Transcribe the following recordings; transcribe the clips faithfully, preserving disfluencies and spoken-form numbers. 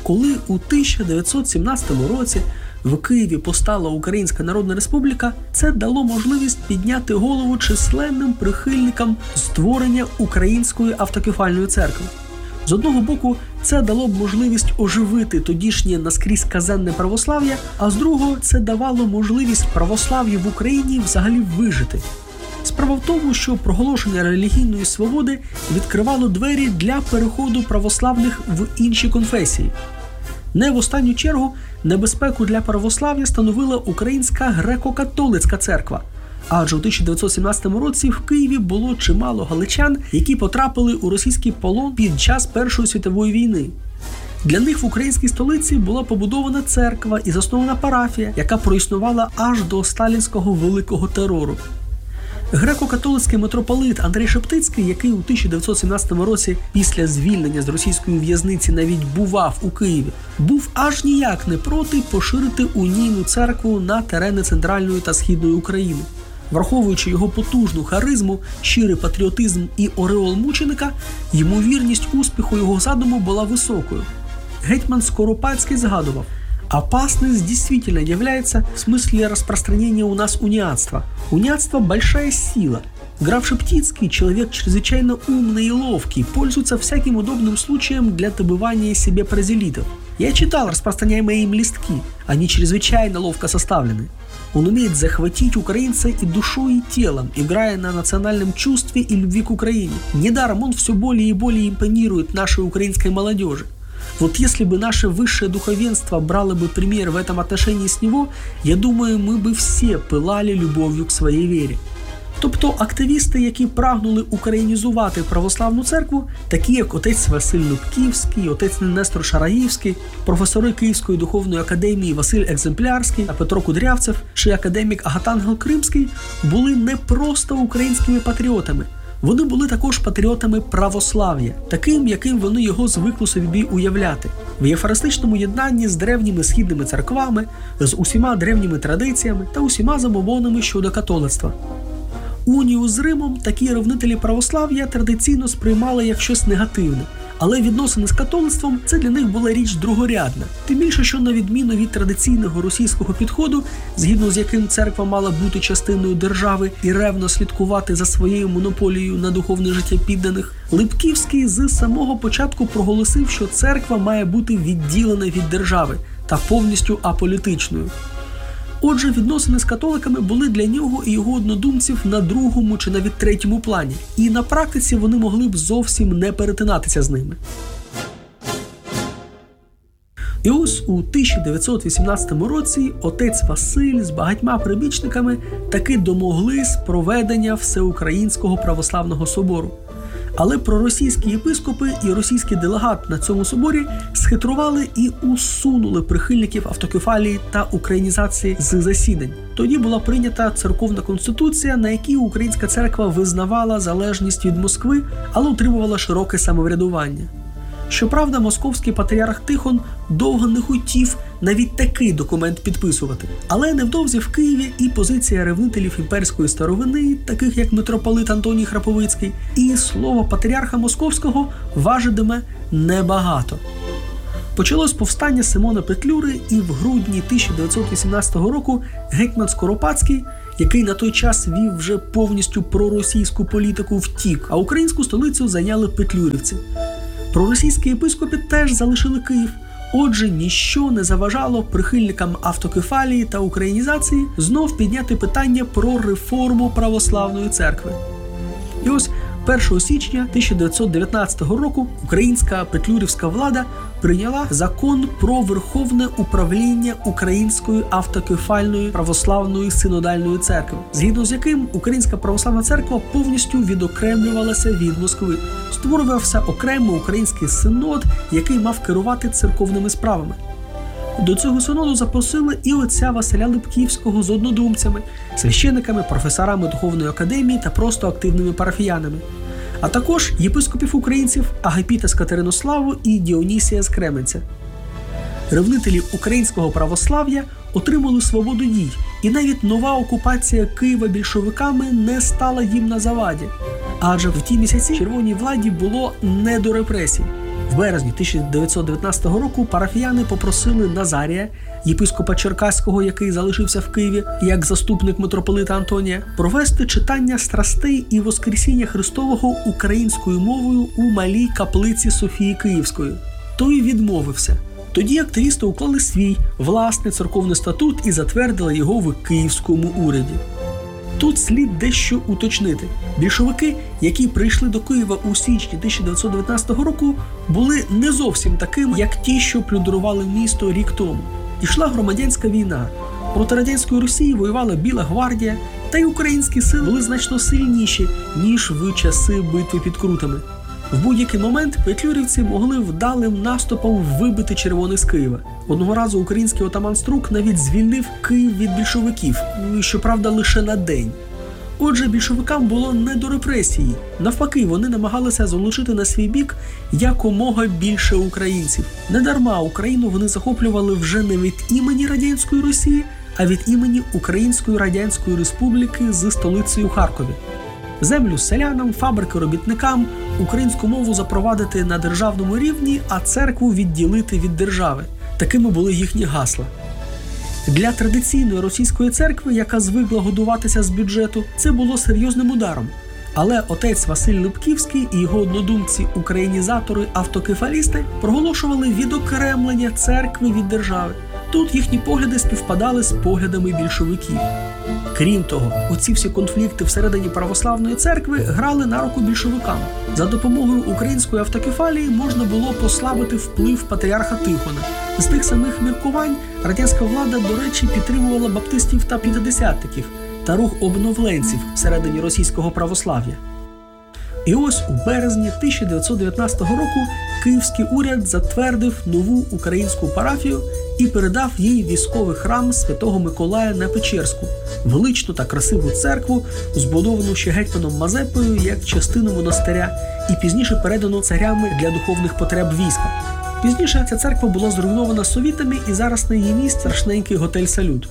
Коли у тисяча дев'ятсот сімнадцятому році в Києві постала Українська Народна Республіка, це дало можливість підняти голову численним прихильникам створення Української автокефальної церкви. З одного боку, це дало б можливість оживити тодішнє наскрізь казенне православ'я, а з другого, це давало можливість православ'ю в Україні взагалі вижити. Справа в тому, що проголошення релігійної свободи відкривало двері для переходу православних в інші конфесії. Не в останню чергу небезпеку для православ'я становила Українська греко-католицька церква. Адже у тисяча дев'ятсот сімнадцятому році в Києві було чимало галичан, які потрапили у російський полон під час Першої світової війни. Для них в українській столиці була побудована церква і заснована парафія, яка проіснувала аж до сталінського великого терору. Греко-католицький митрополит Андрій Шептицький, який у тисяча дев'ятсот сімнадцятому році після звільнення з російської в'язниці навіть бував у Києві, був аж ніяк не проти поширити унійну церкву на терени Центральної та Східної України. Враховуючи його потужну харизму, щирий патріотизм і ореол мученика, ймовірність успіху його задуму була високою. Гетьман Скоропадський згадував: «Опасность действительно является в смысле распространения у нас униатства. Униатство – большая сила. Граф Шептицкий – человек чрезвычайно умный и ловкий, пользуется всяким удобным случаем для добывания себе прозелитов. Я читал распространяемые им листки, они чрезвычайно ловко составлены. Он умеет захватить украинца и душой, и телом, играя на национальном чувстве и любви к Украине. Недаром он все более и более импонирует нашей украинской молодежи. Вот если бы наше высшее духовенство брало бы пример в этом отношении с него, я думаю, мы бы все пылали любов'ю к своїй вірі». Тобто активісти, які прагнули українізувати православну церкву, такі як отець Василь Лубківський, отець Нестор Шараївський, професори Київської духовної академії Василь Екземплярський та Петро Кудрявцев чи академік Агатангел Кримський, були не просто українськими патріотами. Вони були також патріотами православ'я, таким, яким вони його звикли собі уявляти. В євхаристичному єднанні з древніми східними церквами, з усіма древніми традиціями та усіма забобонами щодо католицтва. Унію з Римом такі ревнителі православ'я традиційно сприймали як щось негативне, але відносини з католицтвом – це для них була річ другорядна. Тим більше, що на відміну від традиційного російського підходу, згідно з яким церква мала бути частиною держави і ревно слідкувати за своєю монополією на духовне життя підданих, Липківський з самого початку проголосив, що церква має бути відділена від держави та повністю аполітичною. Отже, відносини з католиками були для нього і його однодумців на другому чи навіть третьому плані, і на практиці вони могли б зовсім не перетинатися з ними. І ось у тисяча дев'ятсот вісімнадцятому році отець Василь з багатьма прибічниками таки домоглись проведення Всеукраїнського православного собору. Але проросійські єпископи і російський делегат на цьому соборі схитрували і усунули прихильників автокефалії та українізації з засідань. Тоді була прийнята церковна конституція, на якій українська церква визнавала залежність від Москви, але утримувала широке самоврядування. Щоправда, московський патріарх Тихон довго не хотів навіть такий документ підписувати. Але невдовзі в Києві і позиція ревнителів імперської старовини, таких як митрополит Антоній Храповицький, і слово патріарха Московського важитиме небагато. Почалось повстання Симона Петлюри, і в грудні тисяча дев'ятсот вісімнадцятого року гетьман Скоропадський, який на той час вів вже повністю проросійську політику, втік, а українську столицю зайняли петлюрівці. Проросійські єпископи теж залишили Київ. Отже, ніщо не заважало прихильникам автокефалії та українізації знов підняти питання про реформу православної церкви. І ось першого січня тисяча дев'ятсот дев'ятнадцятого року українська петлюрівська влада прийняла закон про верховне управління Української автокефальної православної синодальної церкви, згідно з яким Українська православна церква повністю відокремлювалася від Москви. Створювався окремий український синод, який мав керувати церковними справами. До цього синоду запросили і отця Василя Липківського з однодумцями, священиками, професорами духовної академії та просто активними парафіянами, а також єпископів-українців Агапіта з Катеринославу і Діонісія з Кременця. Ревнителі українського православ'я отримали свободу дій, і навіть нова окупація Києва більшовиками не стала їм на заваді. Адже в ті місяці червоній владі було не до репресій. В березні тисяча дев'ятсот дев'ятнадцятого року парафіяни попросили Назарія, єпископа Черкаського, який залишився в Києві як заступник митрополита Антонія, провести читання страстей і Воскресіння Христового українською мовою у малій каплиці Софії Київської. Той відмовився. Тоді активісти уклали свій власний церковний статут і затвердили його в київському уряді. Тут слід дещо уточнити. Більшовики, які прийшли до Києва у січні тисяча дев'ятсот дев'ятнадцятого року, були не зовсім такими, як ті, що плюндрували місто рік тому. Ішла громадянська війна. Проти радянської Росії воювала Біла гвардія, та й українські сили були значно сильніші, ніж в часи битви під Крутами. В будь-який момент петлюрівці могли вдалим наступом вибити червоних з Києва. Одного разу український отаман Струк навіть звільнив Київ від більшовиків, щоправда лише на день. Отже, більшовикам було не до репресії. Навпаки, вони намагалися залучити на свій бік якомога більше українців. Недарма Україну вони захоплювали вже не від імені радянської Росії, а від імені Української Радянської Республіки з столицею Харкові. Землю селянам, фабрики робітникам, українську мову запровадити на державному рівні, а церкву відділити від держави. Такими були їхні гасла. Для традиційної російської церкви, яка звикла годуватися з бюджету, це було серйозним ударом. Але отець Василь Липківський і його однодумці українізатори-автокефалісти проголошували відокремлення церкви від держави. Тут їхні погляди співпадали з поглядами більшовиків. Крім того, оці всі конфлікти всередині православної церкви грали на руку більшовикам. За допомогою української автокефалії можна було послабити вплив патріарха Тихона. З тих самих міркувань радянська влада, до речі, підтримувала баптистів та п'ятидесятників та рух обновленців всередині російського православ'я. І ось у березні тисяча дев'ятсот дев'ятнадцятого року київський уряд затвердив нову українську парафію і передав їй військовий храм Святого Миколая на Печерську, величну та красиву церкву, збудовану ще гетьманом Мазепою як частину монастиря і пізніше передану царями для духовних потреб війська. Пізніше ця церква була зруйнована совітами і зараз на її місці страшненький готель «Салют».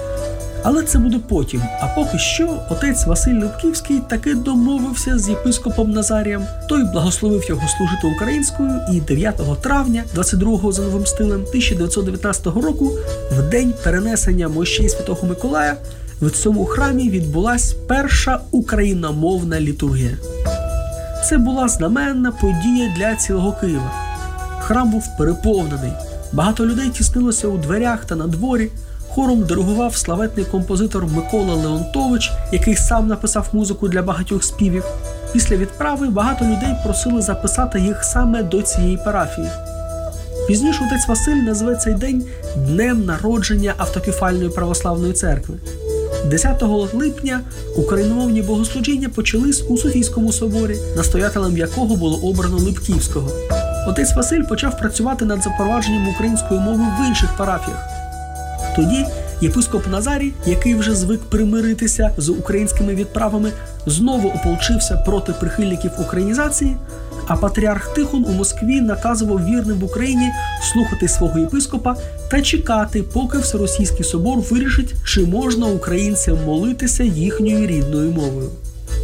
Але це буде потім, а поки що отець Василь Липківський таки домовився з єпископом Назарієм. Той благословив його служити українською, і дев'ятого травня, двадцять другого за новим стилем, тисяча дев'ятсот дев'ятнадцятого року, в день перенесення мощей Святого Миколая, в цьому храмі відбулась перша україномовна літургія. Це була знаменна подія для цілого Києва. Храм був переповнений, багато людей тіснилося у дверях та на дворі. Хором диригував славетний композитор Микола Леонтович, який сам написав музику для багатьох співів. Після відправи багато людей просили записати їх саме до цієї парафії. Пізніше отець Василь назве цей день Днем народження автокефальної православної церкви. десятого липня україномовні богослужіння почались у Софійському соборі, настоятелем якого було обрано Липківського. Отець Василь почав працювати над запровадженням української мови в інших парафіях. Тоді єпископ Назарій, який вже звик примиритися з українськими відправами, знову ополчився проти прихильників українізації, а патріарх Тихон у Москві наказував вірним в Україні слухати свого єпископа та чекати, поки Всеросійський собор вирішить, чи можна українцям молитися їхньою рідною мовою.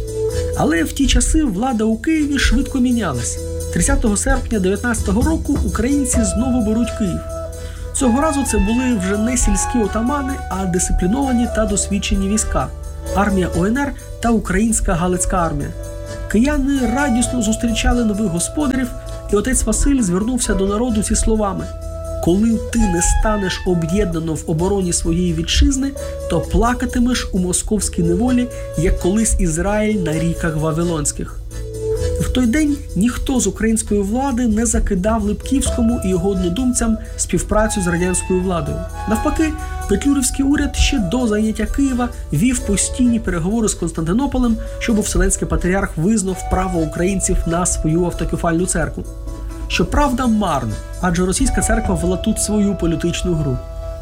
Але в ті часи влада у Києві швидко мінялась. тридцятого серпня дев'ятнадцятого року українці знову беруть Київ. Цього разу це були вже не сільські отамани, а дисципліновані та досвідчені війська – армія О Н Р та Українська Галицька армія. Кияни радісно зустрічали нових господарів, і отець Василь звернувся до народу зі словами: «Коли ти не станеш об'єднано в обороні своєї вітчизни, то плакатимеш у московській неволі, як колись Ізраїль на ріках Вавилонських». В той день ніхто з української влади не закидав Липківському і його однодумцям співпрацю з радянською владою. Навпаки, петлюрівський уряд ще до зайняття Києва вів постійні переговори з Константинополем, щоб Вселенський патріарх визнав право українців на свою автокефальну церкву. Щоправда, марно, адже російська церква вела тут свою політичну гру.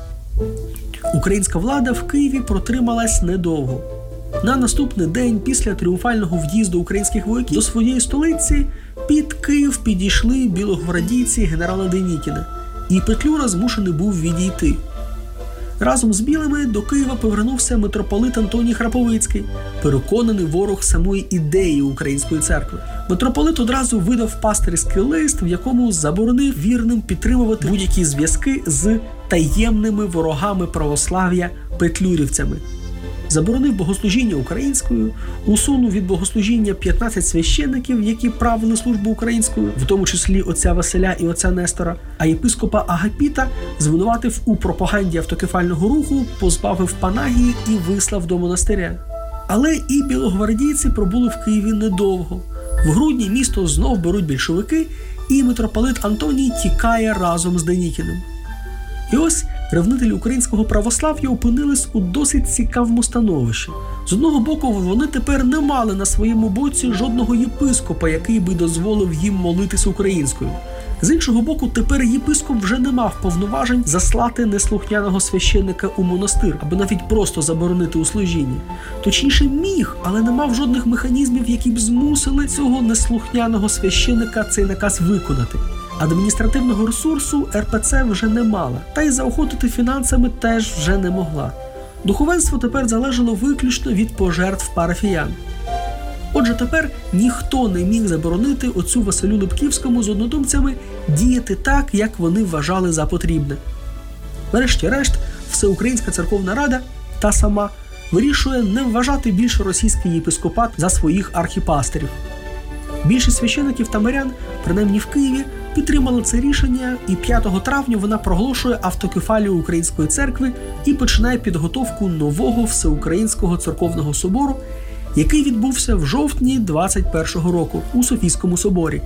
Українська влада в Києві протрималась недовго. На наступний день після тріумфального в'їзду українських вояків до своєї столиці під Київ підійшли білогвардійці генерала Денікіна, і Петлюра змушений був відійти. Разом з білими до Києва повернувся митрополит Антоній Храповицький, переконаний ворог самої ідеї Української церкви. Митрополит одразу видав пастирський лист, в якому заборонив вірним підтримувати будь-які зв'язки з таємними ворогами православ'я петлюрівцями. Заборонив богослужіння українською, усунув від богослужіння п'ятнадцять священників, які правили службу українською, в тому числі отця Василя і отця Нестора, а єпископа Агапіта звинуватив у пропаганді автокефального руху, позбавив панагії і вислав до монастиря. Але і білогвардійці пробули в Києві недовго. В грудні місто знов беруть більшовики, і митрополит Антоній тікає разом з Денікіним. І ось ревнителі українського православ'я опинились у досить цікавому становищі. З одного боку, вони тепер не мали на своєму боці жодного єпископа, який би дозволив їм молитись українською. З іншого боку, тепер єпископ вже не мав повноважень заслати неслухняного священника у монастир, або навіть просто заборонити у служінні. Точніше міг, але не мав жодних механізмів, які б змусили цього неслухняного священника цей наказ виконати. Адміністративного ресурсу ер пе це вже не мала, та й заохотити фінансами теж вже не могла. Духовенство тепер залежало виключно від пожертв парафіян. Отже, тепер ніхто не міг заборонити отцю Василю Липківському з однодумцями діяти так, як вони вважали за потрібне. Врешті-решт, Всеукраїнська церковна рада, та сама, вирішує не вважати більше російський єпископат за своїх архіпастирів. Більшість священиків та мирян, принаймні в Києві, підтримали це рішення, і п'ятого травня вона проголошує автокефалію Української церкви і починає підготовку нового Всеукраїнського церковного собору, який відбувся в жовтні двадцять першого року у Софійському соборі.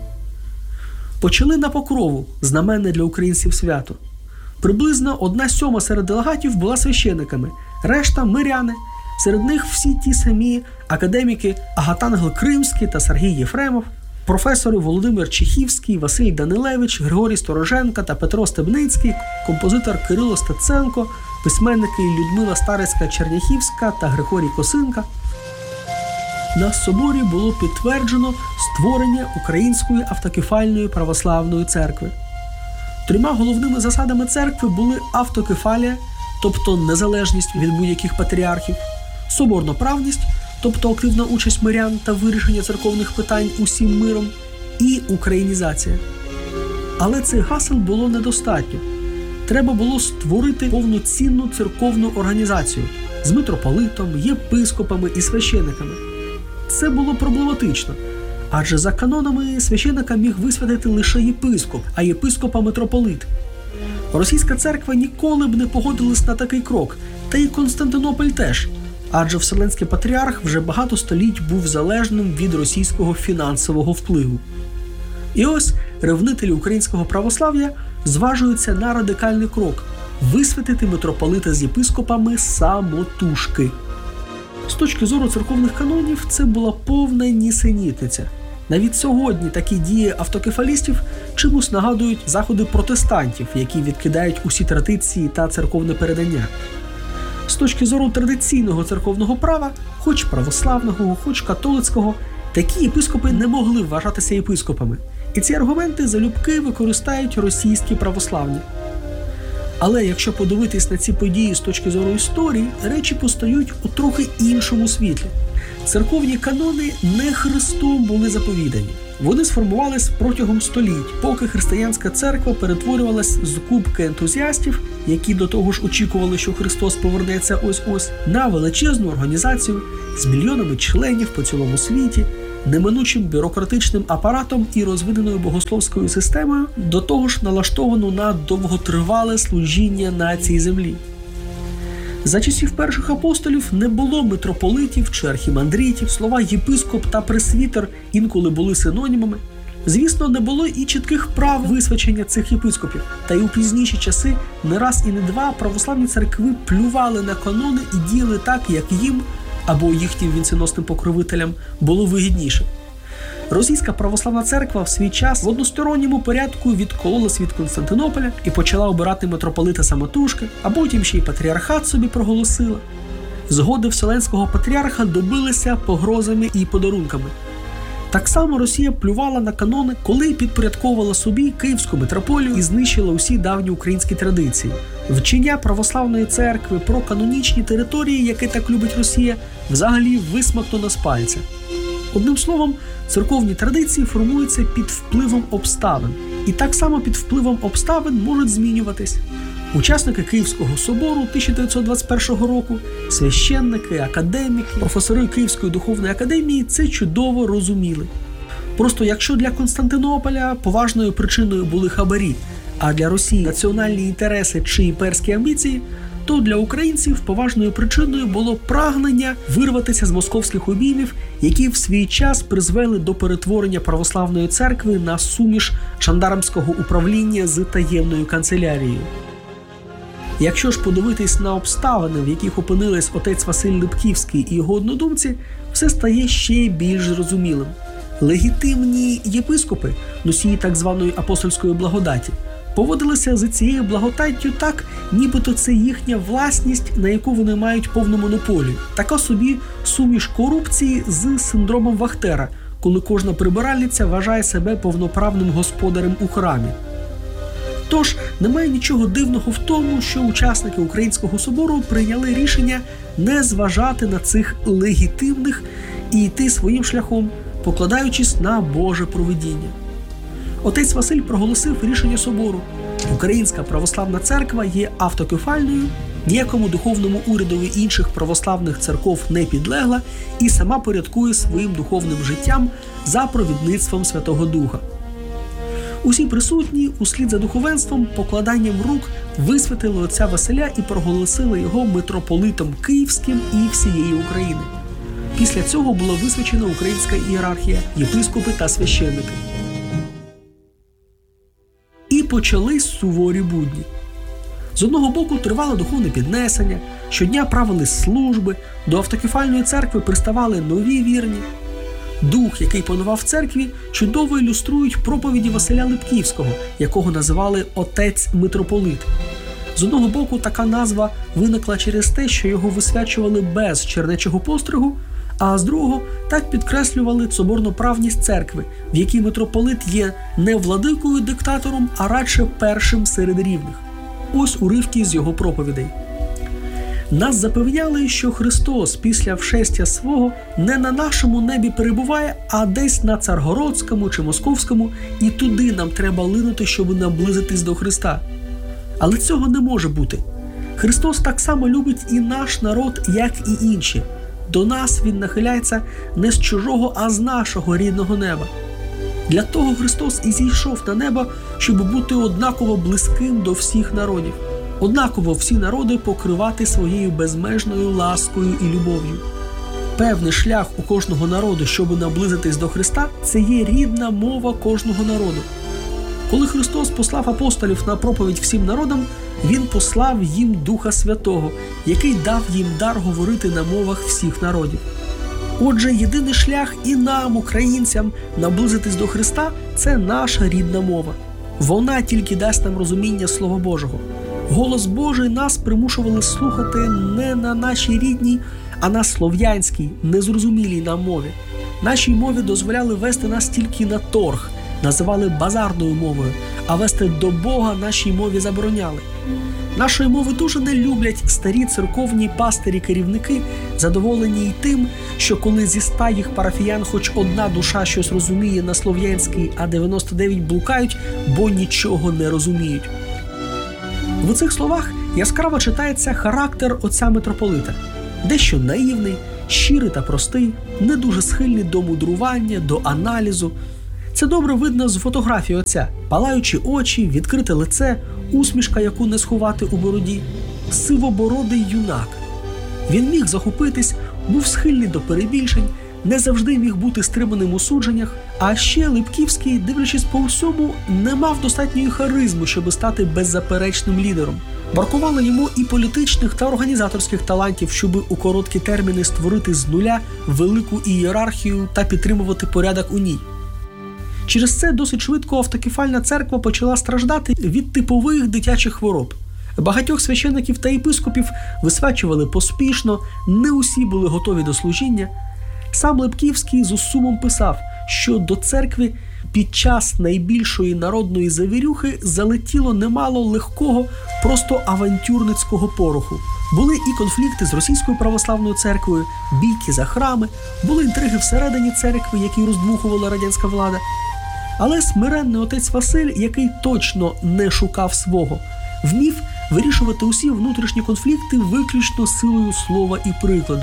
Почали на Покрову, знаменне для українців свято. Приблизно одна сьома серед делегатів була священиками, решта – миряни. Серед них всі ті самі академіки Агатангел Кримський та Сергій Єфремов, професори Володимир Чехівський, Василь Данилевич, Григорій Стороженко та Петро Стебницький, композитор Кирило Стеценко, письменники Людмила Старицька-Черняхівська та Григорій Косинка. На соборі було підтверджено створення Української автокефальної православної церкви. Трьома головними засадами церкви були автокефалія, тобто незалежність від будь-яких патріархів, соборноправність, тобто активна участь мирян та вирішення церковних питань усім миром, і українізація. Але цих гасел було недостатньо. Треба було створити повноцінну церковну організацію з митрополитом, єпископами і священиками. Це було проблематично, адже за канонами священика міг висвятити лише єпископ, а єпископа – митрополит. Російська церква ніколи б не погодилась на такий крок, та й Константинополь теж, адже Вселенський патріарх вже багато століть був залежним від російського фінансового впливу. І ось ревнителі українського православ'я зважуються на радикальний крок – висвятити митрополита з єпископами самотужки. З точки зору церковних канонів це була повна нісенітниця. Навіть сьогодні такі дії автокефалістів чимось нагадують заходи протестантів, які відкидають усі традиції та церковне передання. З точки зору традиційного церковного права, хоч православного, хоч католицького, такі єпископи не могли вважатися єпископами. І ці аргументи залюбки використають російські православні. Але якщо подивитись на ці події з точки зору історії, речі постають у трохи іншому світлі. Церковні канони не Христом були заповідані. Вони сформувались протягом століть, поки християнська церква перетворювалась з купки ентузіастів, які до того ж очікували, що Христос повернеться ось-ось, на величезну організацію з мільйонами членів по цілому світі, неминучим бюрократичним апаратом і розвиненою богословською системою, до того ж налаштовану на довготривале служіння на цій землі. За часів перших апостолів не було митрополитів чи архімандритів, слова єпископ та пресвітер інколи були синонімами. Звісно, не було і чітких прав висвячення цих єпископів. Та й у пізніші часи не раз і не два православні церкви плювали на канони і діяли так, як їм, або їхнім вінценосним покровителям, було вигідніше. Російська православна церква в свій час в односторонньому порядку відкололась від Константинополя і почала обирати митрополита самотужки, а потім ще й патріархат собі проголосила. Згоди Вселенського патріарха добилися погрозами і подарунками. Так само Росія плювала на канони, коли підпорядковувала собі Київську митрополію і знищила усі давні українські традиції. Вчення православної церкви про канонічні території, які так любить Росія, взагалі висмактано з пальця. Одним словом, церковні традиції формуються під впливом обставин. І так само під впливом обставин можуть змінюватись. Учасники Київського собору тисяча дев'ятсот двадцять першого року, священники, академіки, професори Київської духовної академії це чудово розуміли. Просто якщо для Константинополя поважною причиною були хабарі, а для Росії національні інтереси чи імперські амбіції, то для українців поважною причиною було прагнення вирватися з московських обіймів, які в свій час призвели до перетворення православної церкви на суміш жандармського управління з таємною канцелярією. Якщо ж подивитись на обставини, в яких опинились отець Василь Липківський і його однодумці, все стає ще більш зрозумілим. Легітимні єпископи, носії так званої апостольської благодаті, поводилися з цією благодаттю так, нібито це їхня власність, на яку вони мають повну монополію. Така собі суміш корупції з синдромом Вахтера, коли кожна прибиральниця вважає себе повноправним господарем у храмі. Тож, немає нічого дивного в тому, що учасники Українського собору прийняли рішення не зважати на цих легітимних і йти своїм шляхом, покладаючись на Боже провидіння. Отець Василь проголосив рішення собору. Українська православна церква є автокефальною, ніякому духовному урядові інших православних церков не підлегла і сама порядкує своїм духовним життям за провідництвом Святого Духа. Усі присутні, услід за духовенством, покладанням рук висвятили отця Василя і проголосили його митрополитом Київським і всієї України. Після цього була висвячена українська ієрархія, єпископи та священники. І почались суворі будні. З одного боку тривало духовне піднесення, щодня правились служби, до автокефальної церкви приставали нові вірні. Дух, який панував в церкві, чудово ілюструють проповіді Василя Липківського, якого називали «отець-митрополит». З одного боку, така назва виникла через те, що його висвячували без чернечого постригу, а з другого так підкреслювали соборноправність церкви, в якій митрополит є не владикою-диктатором, а радше першим серед рівних. Ось уривки з його проповідей. Нас запевняли, що Христос після вшестя свого не на нашому небі перебуває, а десь на Царгородському чи Московському, і туди нам треба линути, щоб наблизитись до Христа. Але цього не може бути. Христос так само любить і наш народ, як і інші. До нас Він нахиляється не з чужого, а з нашого рідного неба. Для того Христос і зійшов на небо, щоб бути однаково близьким до всіх народів. Однаково всі народи покривати своєю безмежною ласкою і любов'ю. Певний шлях у кожного народу, щоб наблизитись до Христа, це є рідна мова кожного народу. Коли Христос послав апостолів на проповідь всім народам, Він послав їм Духа Святого, який дав їм дар говорити на мовах всіх народів. Отже, єдиний шлях і нам, українцям, наблизитись до Христа – це наша рідна мова. Вона тільки дасть нам розуміння Слова Божого. Голос Божий нас примушували слухати не на нашій рідній, а на слов'янській, незрозумілій нам мові. Нашій мові дозволяли вести нас тільки на торг, називали базарною мовою, а вести до Бога нашій мові забороняли. Нашої мови дуже не люблять старі церковні пастирі-керівники, задоволені й тим, що коли зі ста їх парафіян хоч одна душа щось розуміє на слов'янській, а дев'яносто дев'ять блукають, бо нічого не розуміють. В цих словах яскраво читається характер отця митрополита. Дещо наївний, щирий та простий, не дуже схильний до мудрування, до аналізу. Це добре видно з фотографії отця. Палаючі очі, відкрите лице, усмішка, яку не сховати у бороді. Сивобородий юнак. Він міг захопитись, був схильний до перебільшень, не завжди міг бути стриманим у судженнях, а ще Липківський, дивлячись по всьому, не мав достатньої харизми, щоб стати беззаперечним лідером. Бракувало йому і політичних та організаторських талантів, щоб у короткі терміни створити з нуля велику ієрархію та підтримувати порядок у ній. Через це досить швидко автокефальна церква почала страждати від типових дитячих хвороб. Багатьох священиків та єпископів висвячували поспішно, не усі були готові до служіння. Сам Липківський з сумом писав, що до церкви під час найбільшої народної завірюхи залетіло немало легкого, просто авантюрницького пороху. Були і конфлікти з Російською православною церквою, бійки за храми, були інтриги всередині церкви, які роздмухувала радянська влада. Але смиренний отець Василь, який точно не шукав свого, вмів вирішувати усі внутрішні конфлікти виключно силою слова і прикладу.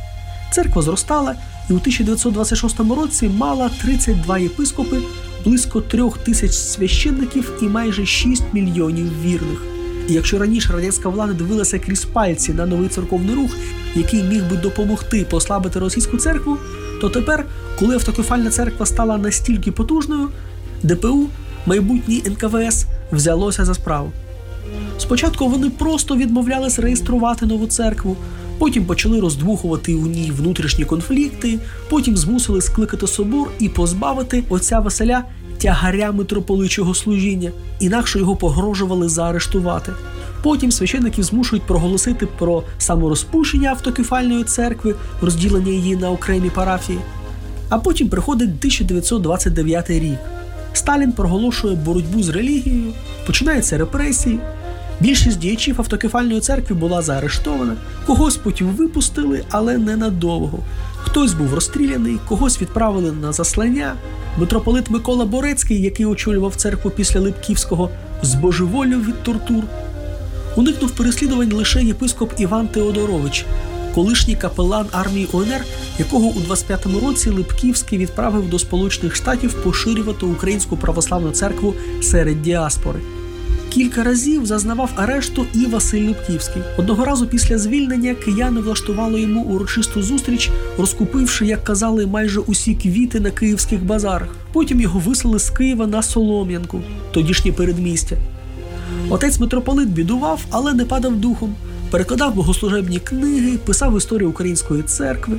Церква зростала і у тисяча дев'ятсот двадцять шостому році мала тридцять два єпископи, близько трьох тисяч священників і майже шість мільйонів вірних. І якщо раніше радянська влада дивилася крізь пальці на новий церковний рух, який міг би допомогти послабити російську церкву, то тепер, коли автокефальна церква стала настільки потужною, ДПУ, майбутній ен ка ве ес, взялося за справу. Спочатку вони просто відмовлялись реєструвати нову церкву, потім почали роздмухувати у ній внутрішні конфлікти, потім змусили скликати собор і позбавити отця Василя тягаря митрополичого служіння, інакше його погрожували заарештувати. Потім священників змушують проголосити про саморозпущення автокефальної церкви, розділення її на окремі парафії. А потім приходить тисяча дев'ятсот двадцять дев'ятий рік. Сталін проголошує боротьбу з релігією, починаються репресії. Більшість діячів автокефальної церкви була заарештована, когось потім випустили, але ненадовго. Хтось був розстріляний, когось відправили на заслання. Митрополит Микола Борецький, який очолював церкву після Липківського, збожеволів від тортур. Уникнув переслідувань лише єпископ Іван Теодорович, колишній капелан армії о ен ер, якого у двадцять п'ятому році Липківський відправив до Сполучених Штатів поширювати українську православну церкву серед діаспори. Кілька разів зазнавав арешту і Василь Липківський. Одного разу після звільнення кияни влаштували йому урочисту зустріч, розкупивши, як казали, майже усі квіти на київських базарах. Потім його вислали з Києва на Солом'янку, тодішнє передмістя. Отець митрополит бідував, але не падав духом. Перекладав богослужебні книги, писав історію української церкви.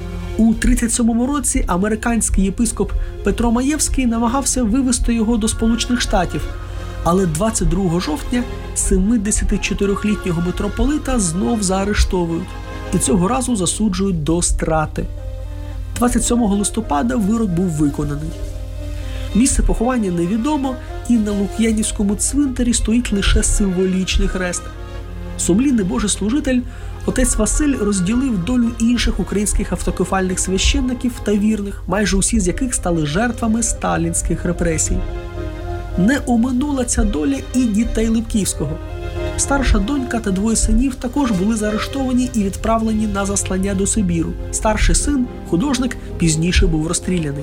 У тридцять сьомому році американський єпископ Петро Маєвський намагався вивезти його до Сполучених Штатів, але двадцять другого жовтня семидесятичотирилітнього митрополита знов заарештовують і цього разу засуджують до страти. двадцять сьомого листопада вирок був виконаний. Місце поховання невідомо, і на Лук'янівському цвинтарі стоїть лише символічний хрест. Сумлінний Божий служитель, отець Василь розділив долю інших українських автокефальних священників та вірних, майже усі з яких стали жертвами сталінських репресій. Не оминула ця доля і дітей Липківського. Старша донька та двоє синів також були заарештовані і відправлені на заслання до Сибіру. Старший син, художник, пізніше був розстріляний.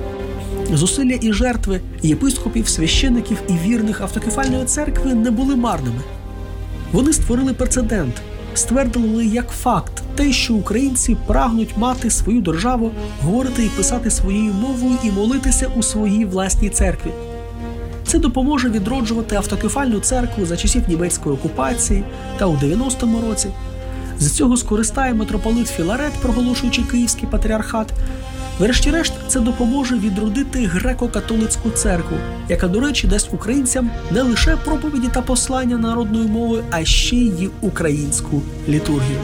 Зусилля і жертви єпископів, священиків і вірних автокефальної церкви не були марними. Вони створили прецедент, ствердили як факт те, що українці прагнуть мати свою державу, говорити і писати своєю мовою і молитися у своїй власній церкві. Це допоможе відроджувати автокефальну церкву за часів німецької окупації та у дев'яностому році. З цього скористає митрополит Філарет, проголошуючи Київський патріархат. Врешті-решт, це допоможе відродити греко-католицьку церкву, яка, до речі, дасть українцям не лише проповіді та послання народною мовою, а ще й українську літургію.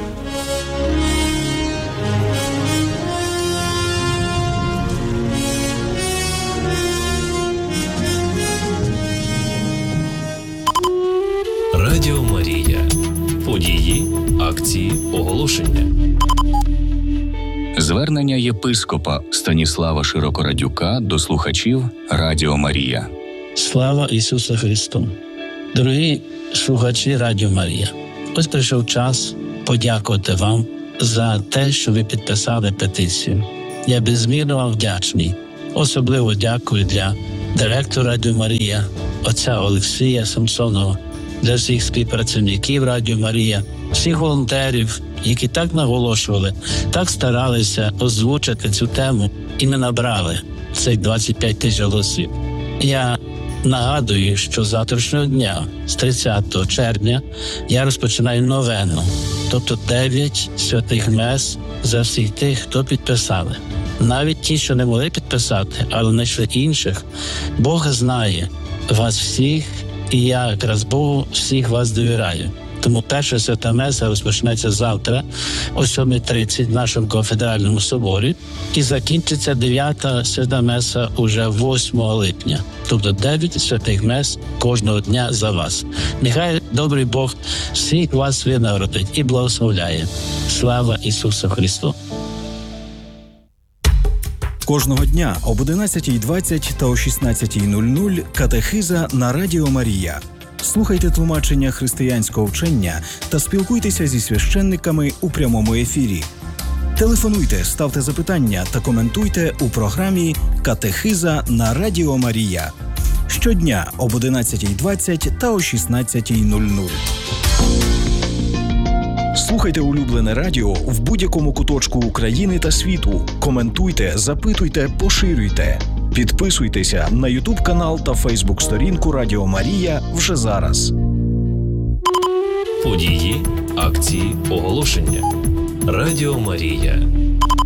Радіо Марія. Події, акції, оголошення. Звернення єпископа Станіслава Широкорадюка до слухачів Радіо Марія. Слава Ісусу Христу! Дорогі слухачі Радіо Марія, ось прийшов час подякувати вам за те, що ви підписали петицію. Я безмірно вам вдячний. Особливо дякую для директора Радіо Марія, отця Олексія Самсонова, для всіх співпрацівників Радіо Марія, всіх волонтерів, які так наголошували, так старалися озвучити цю тему, і ми набрали цих двадцять п'ять тисяч голосів. Я нагадую, що з завтрашнього дня, з тридцятого червня, я розпочинаю новену, тобто дев'ять святих мес за всіх тих, хто підписали. Навіть ті, що не могли підписати, але знайшли інших, Бог знає вас всіх, і я якраз Богу всіх вас довіряю. Тому перша свята меса розпочнеться завтра о сьомій тридцять в нашому кафедральному соборі і закінчиться дев'ята свята меса уже восьмого липня. Тобто дев'ять святих мес кожного дня за вас. Нехай добрий Бог всіх вас винагородить і благословляє. Слава Ісусу Христу! Кожного дня об одинадцятій двадцять та о шістнадцятій нуль нуль катехиза на Радіо Марія. Слухайте тлумачення християнського вчення та спілкуйтеся зі священниками у прямому ефірі. Телефонуйте, ставте запитання та коментуйте у програмі «Катехиза на Радіо Марія». Щодня об одинадцятій двадцять та о шістнадцятій нуль нуль. Слухайте улюблене радіо в будь-якому куточку України та світу. Коментуйте, запитуйте, поширюйте. Підписуйтеся на ютуб-канал та фейсбук-сторінку Радіо Марія вже зараз. Події, акції, оголошення. Радіо Марія.